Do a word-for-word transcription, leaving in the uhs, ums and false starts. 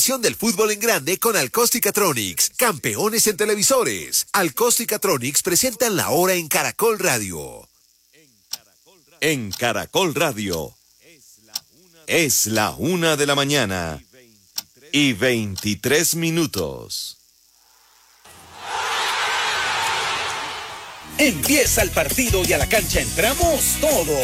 Del fútbol en grande con Alcosticatronics, campeones en televisores. Alcosticatronics presentan la hora en Caracol Radio. En Caracol Radio es la una de la mañana y veintitrés minutos. Empieza el partido y a la cancha entramos todos.